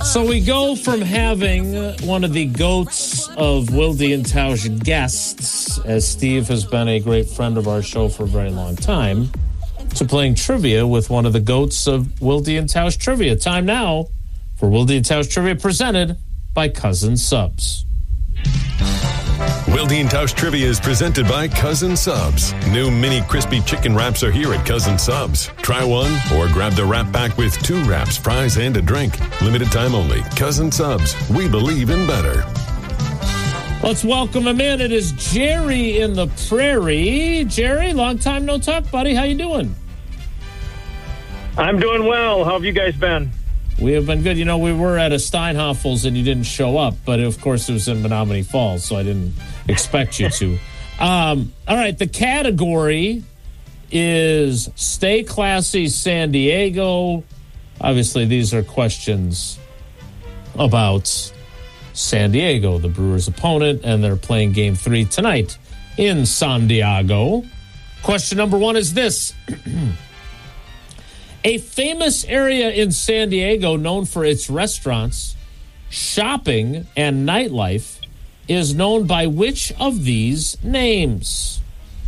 So we go from having one of the goats of Wilde and Tausch guests, as Steve has been a great friend of our show for a very long time, to playing trivia with one of the goats of Wilde and Tausch trivia. Time now for Wilde and Tausch trivia, presented by Cousin Subs. Wilde and Tausch Trivia is presented by Cousin Subs. New mini crispy chicken wraps are here at Cousin Subs. Try one or grab the wrap pack with 2 wraps, fries, and a drink. Limited time only. Cousin Subs. We believe in better. Let's welcome him in. It is Jerry in the Prairie. Jerry, long time no talk, buddy. How you doing? I'm doing well. How have you guys been? We have been good. You know, we were at a Steinhoffel's and you didn't show up, but of course it was in Menominee Falls, so I didn't expect you to. All right, the category is Stay Classy San Diego. Obviously, these are questions about San Diego, the Brewers' opponent, and they're playing Game 3 tonight in San Diego. Question number 1 is this. A famous area in San Diego known for its restaurants, shopping, and nightlife is known by which of these names?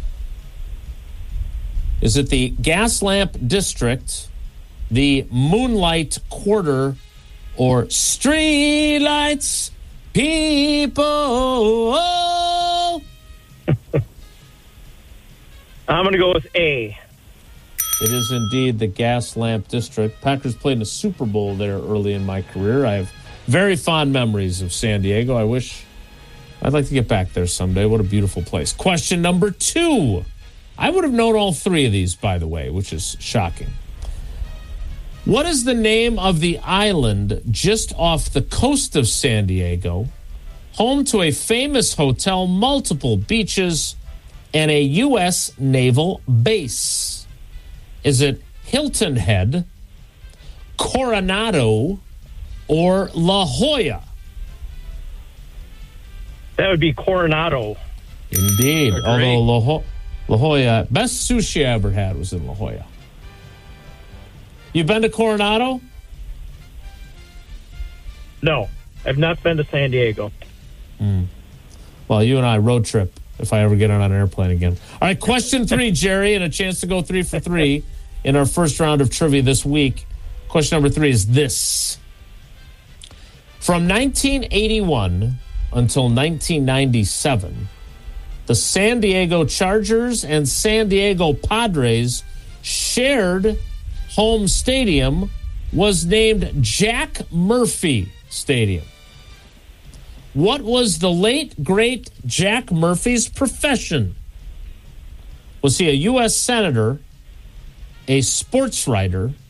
Is it the Gaslamp District, the Moonlight Quarter, or Streetlights People? I'm going to go with A. It is indeed the Gaslamp District. Packers played in a Super Bowl there early in my career. I have very fond memories of San Diego. I'd like to get back there someday. What a beautiful place. Question number 2. I would have known all 3 of these, by the way, which is shocking. What is the name of the island just off the coast of San Diego, home to a famous hotel, multiple beaches, and a U.S. naval base? Is it Hilton Head, Coronado, or La Jolla? That would be Coronado. Indeed. Although La Jolla, best sushi I ever had was in La Jolla. You been to Coronado? No, I've not been to San Diego. Well, you and I road trip if I ever get on an airplane again. All right, question 3, Jerry, and a chance to go 3 for 3 in our first round of trivia this week. Question number 3 is this. From 1981 until 1997, the San Diego Chargers and San Diego Padres shared home stadium was named Jack Murphy Stadium. What was the late, great Jack Murphy's profession? Was he a U.S. Senator, a sports writer,